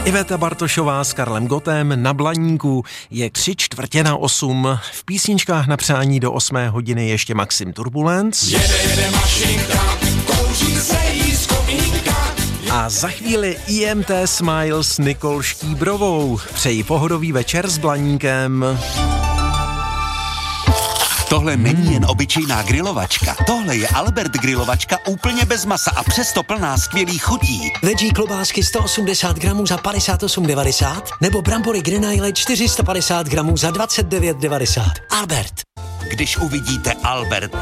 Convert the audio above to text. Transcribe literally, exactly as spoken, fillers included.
Iveta Bartošová s Karlem Gottem na Blaníku. Je tři čtvrtě na osm. V písničkách na přání do osmé hodiny ještě Maxim Turbulence. Jede, jede mašinka, kouří se jí z komínka. A za chvíli I M T Smile s Nikol Štíbrovou. Přeji pohodový večer s Blaníkem. Tohle není jen obyčejná grilovačka. Tohle je Albert grilovačka úplně bez masa a přesto plná skvělých chutí. Veggie klobásky sto osmdesát gramů za padesát osm devadesát nebo brambory Grenaille čtyři sta padesát gramů za dvacet devět devadesát. Albert. Když uvidíte Albert